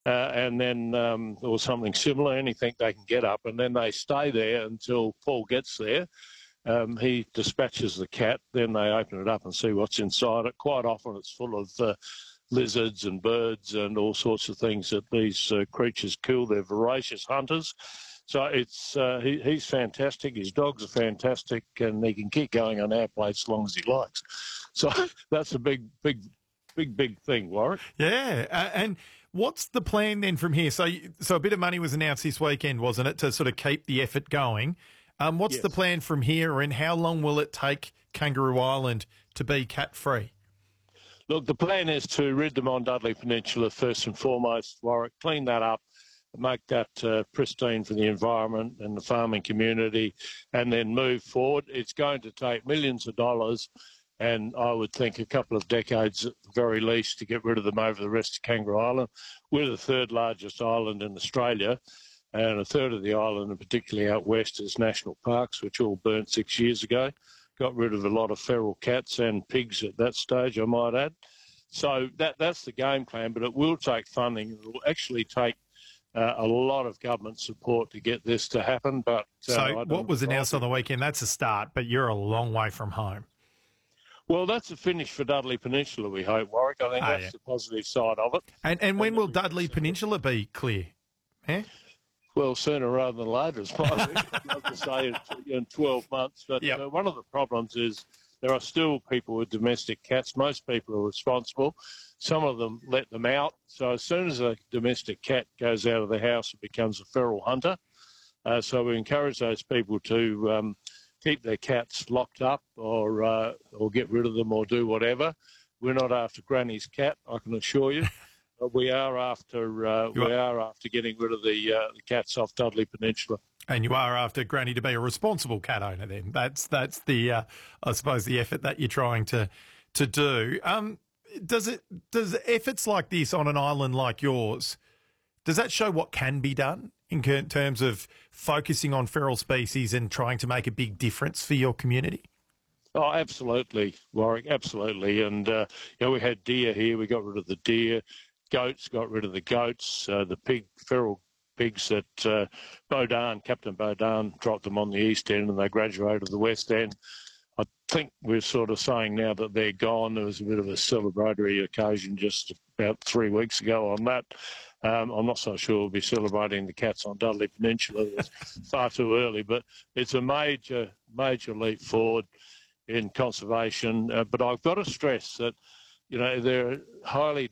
and then or something similar, anything they can get up, and then they stay there until Paul gets there. He dispatches the cat, then they open it up and see what's inside it. Quite often it's full of lizards and birds and all sorts of things that these creatures kill. They're voracious hunters. So it's he's fantastic. His dogs are fantastic, and he can keep going on our place as long as he likes. So that's a big thing, Warwick. Yeah, and what's the plan then from here? So a bit of money was announced this weekend, wasn't it, to sort of keep the effort going? What's the plan from here, and how long will it take Kangaroo Island to be cat-free? Look, the plan is to rid them on Dudley Peninsula first and foremost, Warwick, clean that up, make that pristine for the environment and the farming community, and then move forward. It's going to take millions of dollars, and I would think a couple of decades at the very least to get rid of them over the rest of Kangaroo Island. We're the third largest island in Australia, and a third of the island, and particularly out west, is national parks, which all burnt 6 years ago. Got rid of a lot of feral cats and pigs at that stage, I might add. So that's the game plan, but it will take funding. It will actually take a lot of government support to get this to happen. But so what was announced on the weekend, that's a start, but you're a long way from home. Well, that's a finish for Dudley Peninsula, we hope, Warwick. I think that's the positive side of it. And when will Dudley Peninsula be clear? Eh? Well, sooner rather than later, as far as I'd love to say in 12 months. But one of the problems is there are still people with domestic cats. Most people are responsible. Some of them let them out. So as soon as a domestic cat goes out of the house, it becomes a feral hunter. So we encourage those people to keep their cats locked up or get rid of them or do whatever. We're not after Granny's cat, I can assure you. We are after getting rid of the cats off Dudley Peninsula. And you are after Granny to be a responsible cat owner. Then that's the I suppose the effort that you're trying to do. Does efforts like this on an island like yours, does that show what can be done in terms of focusing on feral species and trying to make a big difference for your community? Oh, absolutely, Warwick, absolutely. And we had deer here. We got rid of the deer. Goats, got rid of the goats. The feral pigs that Captain Bodan dropped them on the east end, and they graduated to the west end. I think we're sort of saying now that they're gone. There was a bit of a celebratory occasion just about 3 weeks ago on that. I'm not so sure we'll be celebrating the cats on Dudley Peninsula. It's far too early, but it's a major leap forward in conservation. But I've got to stress that they're highly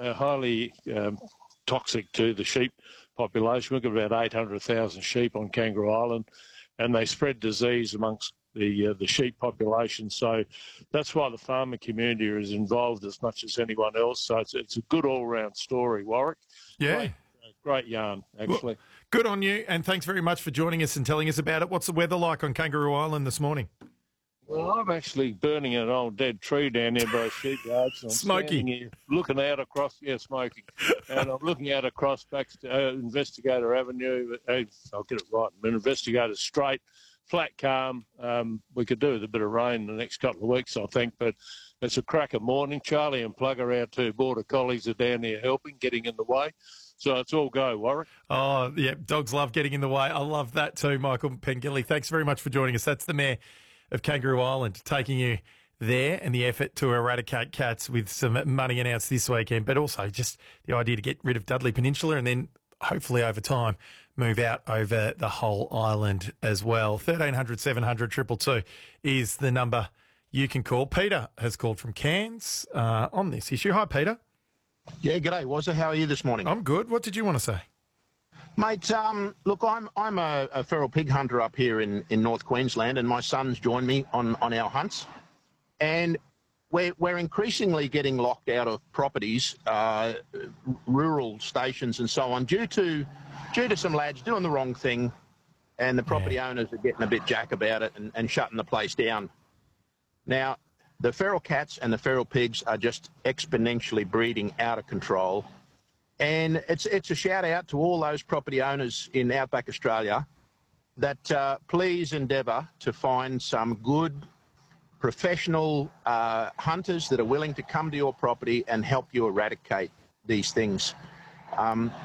toxic to the sheep population. We've got about 800,000 sheep on Kangaroo Island, and they spread disease amongst the sheep population. So that's why the farming community is involved as much as anyone else. So it's a good all-round story, Warwick. Yeah. Great yarn, actually. Well, good on you, and thanks very much for joining us and telling us about it. What's the weather like on Kangaroo Island this morning? Well, I'm actually burning an old dead tree down there by sheep yards. Smoky. Here, looking out across, smoking. And I'm looking out across back to Investigator Avenue. I'll get it right. Investigator Straight, flat, calm. We could do with a bit of rain the next couple of weeks, I think, but it's a cracker morning. Charlie and Plugger, our two border collies, are down there helping, getting in the way. So it's all go, Warwick. Oh, yeah, dogs love getting in the way. I love that too, Michael Pengilly. Thanks very much for joining us. That's the Mayor of Kangaroo Island, taking you there and the effort to eradicate cats with some money announced this weekend, but also just the idea to get rid of Dudley Peninsula and then hopefully over time move out over the whole island as well. 1300 700 222 is the number you can call. Peter has called from Cairns on this issue. Hi, Peter. Yeah, g'day, Wazza. How are you this morning? I'm good. What did you want to say? Mate, look, I'm a feral pig hunter up here in North Queensland, and my son's joined me on our hunts. And we're increasingly getting locked out of properties, rural stations and so on, due to some lads doing the wrong thing, and the property owners are getting a bit jack about it and shutting the place down. Now, the feral cats and the feral pigs are just exponentially breeding out of control. And it's a shout out to all those property owners in outback Australia that please endeavour to find some good professional hunters that are willing to come to your property and help you eradicate these things.